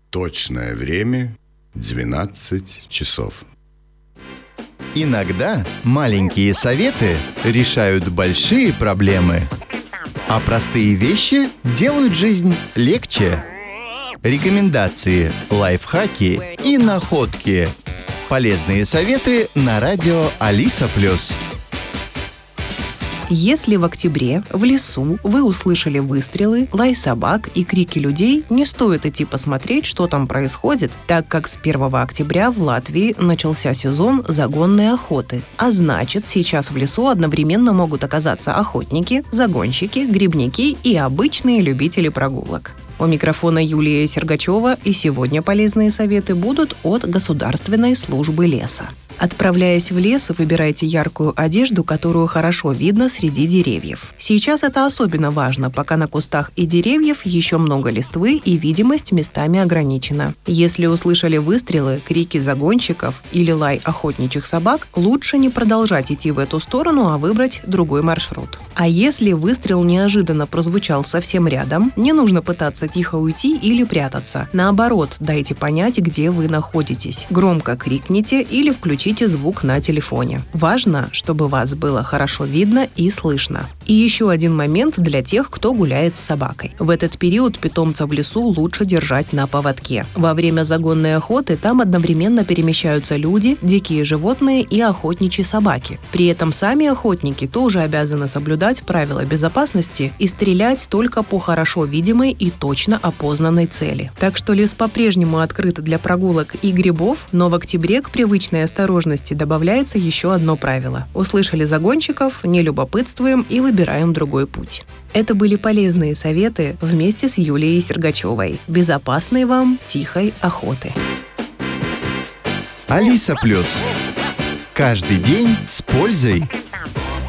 Точное время 12 часов. Иногда маленькие советы решают большие проблемы, а простые вещи делают жизнь легче. Рекомендации, лайфхаки и находки. Полезные советы на радио Алиса+. Если в октябре в лесу вы услышали выстрелы, лай собак и крики людей, не стоит идти посмотреть, что там происходит, так как с 1 октября в Латвии начался сезон загонной охоты. А значит, сейчас в лесу одновременно могут оказаться охотники, загонщики, грибники и обычные любители прогулок. У микрофона Юлия Сергачева, и сегодня полезные советы будут от Государственной службы леса. Отправляясь в лес, выбирайте яркую одежду, которую хорошо видно среди деревьев. Сейчас это особенно важно, пока на кустах и деревьев еще много листвы и видимость местами ограничена. Если услышали выстрелы, крики загонщиков или лай охотничьих собак, лучше не продолжать идти в эту сторону, а выбрать другой маршрут. А если выстрел неожиданно прозвучал совсем рядом, не нужно пытаться тихо уйти или прятаться. Наоборот, дайте понять, где вы находитесь. Громко крикните или включите звук на телефоне. Важно, чтобы вас было хорошо видно и слышно. И еще один момент для тех, кто гуляет с собакой. В этот период питомца в лесу лучше держать на поводке. Во время загонной охоты там одновременно перемещаются люди, дикие животные и охотничьи собаки. При этом сами охотники тоже обязаны соблюдать правила безопасности и стрелять только по хорошо видимой и точно опознанной цели. Так что лес по-прежнему открыт для прогулок и грибов, но в октябре к привычной осторожности добавляется еще одно правило. Услышали загонщиков, не любопытствуем и выбираем другой путь. Это были полезные советы вместе с Юлией Сергачевой. Безопасной вам тихой охоты. Алиса+. Каждый день с пользой.